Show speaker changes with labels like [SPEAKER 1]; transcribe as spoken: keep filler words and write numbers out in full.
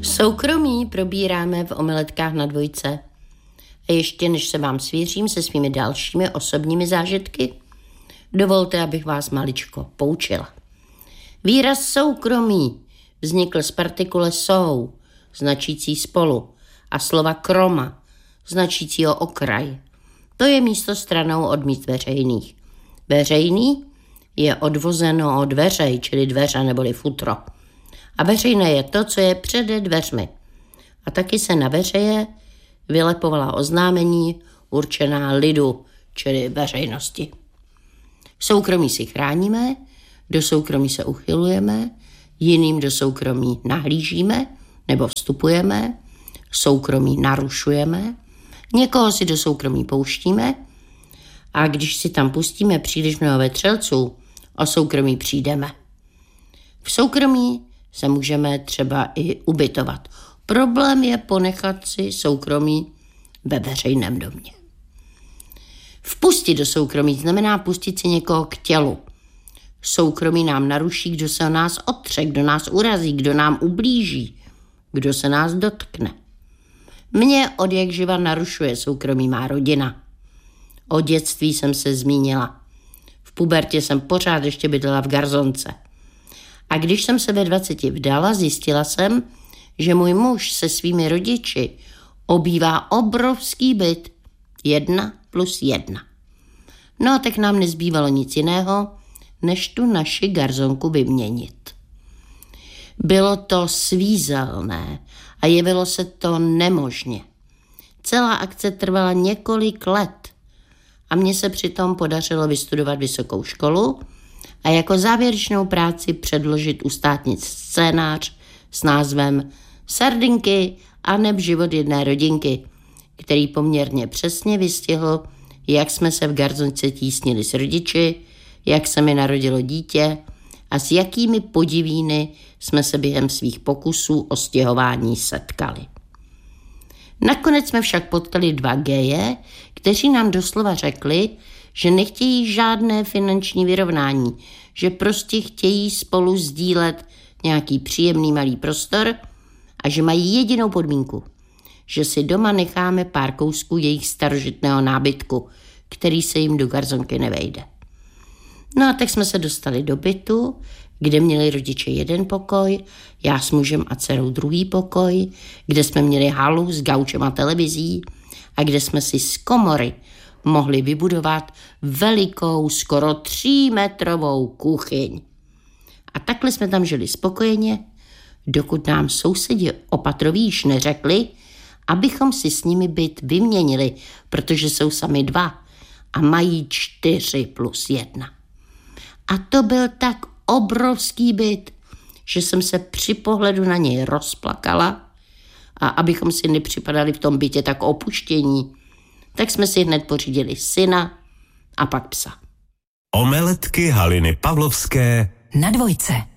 [SPEAKER 1] Soukromí probíráme v Omeletkách na dvojce. A ještě než se vám svěřím se svými dalšími osobními zážitky, dovolte, abych vás maličko poučila. Výraz soukromí vznikl z partikule sou, značící spolu, a slova kroma, značícího okraj. To je místo stranou od míst veřejných. Veřejný je odvozeno od dveřej, čili dveře neboli futro. A veřejné je to, co je před dveřmi. A taky se na veřeje vylepovala oznámení určená lidu, čili veřejnosti. Soukromí si chráníme, do soukromí se uchylujeme, jiným do soukromí nahlížíme nebo vstupujeme, soukromí narušujeme, někoho si do soukromí pouštíme a když si tam pustíme příliš mnoho vetřelců, o soukromí přijdeme. V soukromí se můžeme třeba i ubytovat. Problém je ponechat si soukromí ve veřejném domě. Vpustit do soukromí znamená pustit si někoho k tělu. Soukromí nám naruší, kdo se o nás otře, kdo nás urazí, kdo nám ublíží, kdo se nás dotkne. Mě od jak živa narušuje soukromí má rodina. O dětství jsem se zmínila. V pubertě jsem pořád ještě bydlela v garzonce. A když jsem se ve dvaceti vdala, zjistila jsem, že můj muž se svými rodiči obývá obrovský byt, jedna plus jedna. No a tak nám nezbývalo nic jiného, než tu naši garzonku vyměnit. Bylo to svízelné a jevilo se to nemožně. Celá akce trvala několik let a mně se přitom podařilo vystudovat vysokou školu a jako závěrečnou práci předložit ustátnit scénář s názvem Sardinky a neb život jedné rodinky, který poměrně přesně vystihl, jak jsme se v garzonce tísnili s rodiči, jak se mi narodilo dítě a s jakými podivíny jsme se během svých pokusů o stěhování setkali. Nakonec jsme však potkali dva geje, kteří nám doslova řekli, že nechtějí žádné finanční vyrovnání, že prostě chtějí spolu sdílet nějaký příjemný malý prostor a že mají jedinou podmínku, že si doma necháme pár kousků jejich starožitného nábytku, který se jim do garzonky nevejde. No a tak jsme se dostali do bytu, kde měli rodiče jeden pokoj, já s mužem a dcerou druhý pokoj, kde jsme měli halu s gaučem a televizí a kde jsme si z komory mohli vybudovat velikou, skoro třímetrovou kuchyň. A takhle jsme tam žili spokojeně, dokud nám sousedi opatrovýš neřekli, abychom si s nimi byt vyměnili, protože jsou sami dva a mají čtyři plus jedna. A to byl tak obrovský byt, že jsem se při pohledu na něj rozplakala a abychom si nepřipadali v tom bytě tak opuštění, tak jsme si hned pořídili syna a pak psa.
[SPEAKER 2] Omeletky Haliny Pavlovské
[SPEAKER 3] na dvojce.